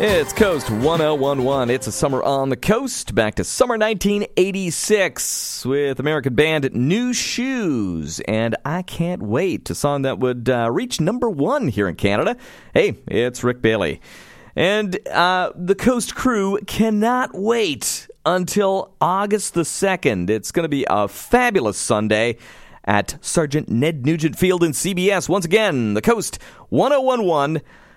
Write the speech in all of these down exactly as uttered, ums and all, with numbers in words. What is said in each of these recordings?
It's Coast one oh one one. It's a summer on the coast. Back to summer nineteen eighty-six with American band New Shoes. And I Can't Wait, a song that would uh, reach number one here in Canada. Hey, it's Rick Bailey. And uh, the Coast crew cannot wait until August the second. It's going to be a fabulous Sunday at Sergeant Ned Nugent Field in C B S. Once again, the Coast one oh one one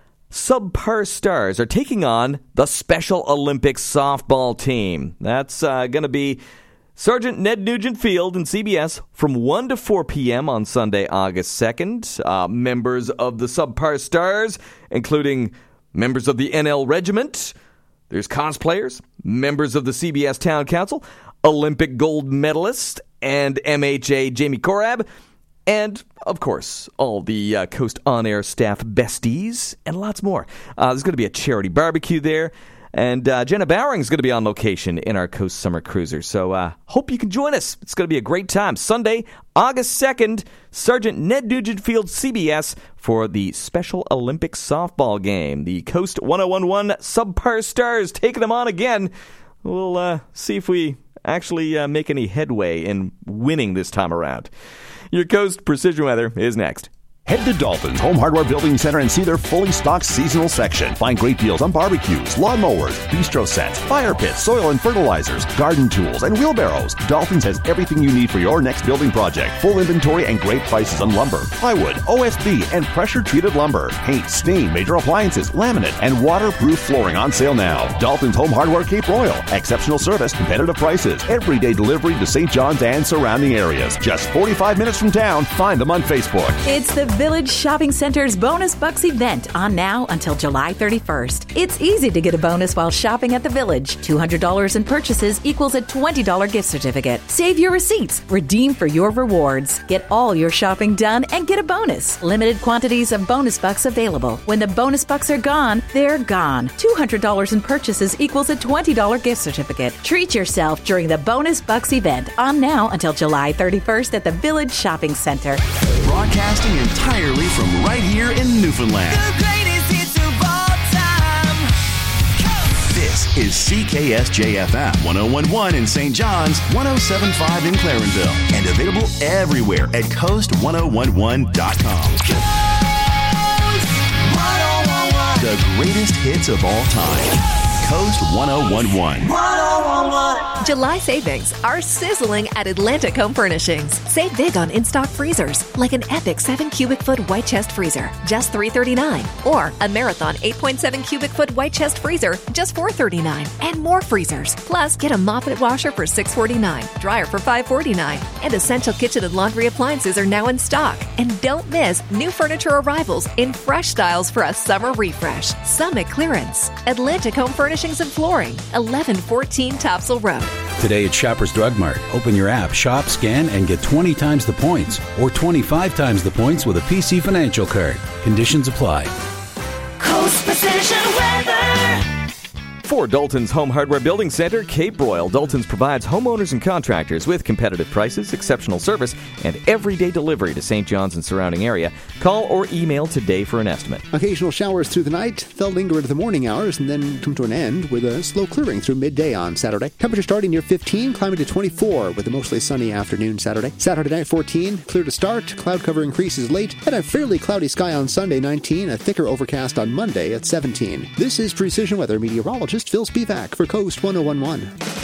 Subpar Stars are taking on the Special Olympics softball team. That's uh, going to be Sergeant Ned Nugent Field in C B S from one to four p.m. on Sunday, August second. Uh, members of the Subpar Stars, including members of the N L Regiment, there's cosplayers, members of the C B S Town Council, Olympic gold medalist, and M H A Jamie Korab, and, of course, all the uh, Coast On-Air staff besties, and lots more. Uh, there's going to be a charity barbecue there, and uh, Jenna Bowring's going to be on location in our Coast Summer Cruiser. So uh, hope you can join us. It's going to be a great time. Sunday, August second, Sergeant Ned Nugent Field, C B S, for the Special Olympics softball game. The Coast one oh one one Subpar Stars taking them on again. We'll uh, see if we actually uh, make any headway in winning this time around. Your Coast Precision Weather is next. Head to Dalton's Home Hardware Building Center and see their fully stocked seasonal section. Find great deals on barbecues, lawnmowers, bistro sets, fire pits, soil and fertilizers, garden tools, and wheelbarrows. Dalton's has everything you need for your next building project. Full inventory and great prices on lumber, plywood, O S B, and pressure-treated lumber. Paint, stain, major appliances, laminate, and waterproof flooring on sale now. Dalton's Home Hardware Cape Royal. Exceptional service, competitive prices, everyday delivery to Saint John's and surrounding areas. Just forty-five minutes from town. Find them on Facebook. It's the Village Shopping Center's Bonus Bucks event on now until July thirty-first. It's easy to get a bonus while shopping at the Village. two hundred dollars in purchases equals a twenty dollars gift certificate. Save your receipts. Redeem for your rewards. Get all your shopping done and get a bonus. Limited quantities of Bonus Bucks available. When the Bonus Bucks are gone, they're gone. two hundred dollars in purchases equals a twenty dollars gift certificate. Treat yourself during the Bonus Bucks event on now until July thirty-first at the Village Shopping Center. Broadcasting entirely from right here in Newfoundland. The greatest hits of all time. Coast. This is C K S J F M one oh one one in Saint John's, one oh seven point five in Clarenville, and available everywhere at coast ten eleven dot com. Coast one oh one one. The greatest hits of all time. Coast ten eleven. one oh one one. July savings are sizzling at Atlantic Home Furnishings. Save big on in-stock freezers, like an epic seven cubic foot white chest freezer, just three thirty-nine, or a Marathon eight point seven cubic foot white chest freezer, just four thirty-nine, and more freezers. Plus, get a Moffett washer for six forty-nine, dryer for five forty-nine, and essential kitchen and laundry appliances are now in stock. And don't miss new furniture arrivals in fresh styles for a summer refresh. Summit clearance. Atlantic Home Furnishings and Flooring, eleven fourteen Topsail Road. Today at Shoppers Drug Mart, open your app, shop, scan, and get twenty times the points or twenty-five times the points with a P C Financial card. Conditions apply. Coast Precision Weather. For Dalton's Home Hardware Building Center, Cape Royal, Dalton's provides homeowners and contractors with competitive prices, exceptional service, and everyday delivery to Saint John's and surrounding area. Call or email today for an estimate. Occasional showers through the night. They'll linger into the morning hours and then come to an end with a slow clearing through midday on Saturday. Temperature starting near fifteen, climbing to twenty-four with a mostly sunny afternoon Saturday. Saturday night, fourteen, clear to start. Cloud cover increases late, and a fairly cloudy sky on Sunday, nineteen. A thicker overcast on Monday at seventeen. This is Precision Weather meteorologist Phil Spivak for Coast ten eleven.